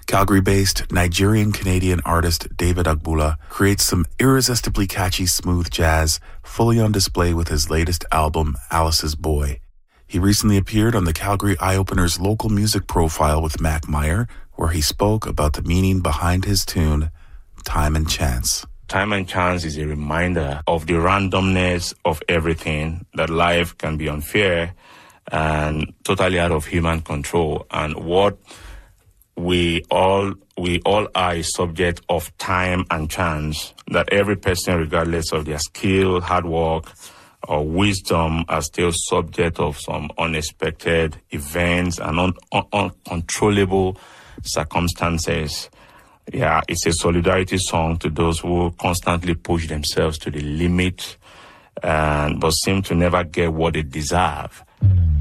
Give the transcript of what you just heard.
Calgary-based Nigerian-Canadian artist David Agbula creates some irresistibly catchy smooth jazz, fully on display with his latest album, Alice's Boy. He recently appeared on the Calgary Eye-Opener's local music profile with Mac Meyer, where he spoke about the meaning behind his tune, Time and Chance. Time and chance is a reminder of the randomness of everything, that life can be unfair and totally out of human control. And what we all are a subject of time and chance, that every person, regardless of their skill, hard work, or wisdom, are still subject of some unexpected events and uncontrollable circumstances. Yeah, it's a solidarity song to those who constantly push themselves to the limit but seem to never get what they deserve.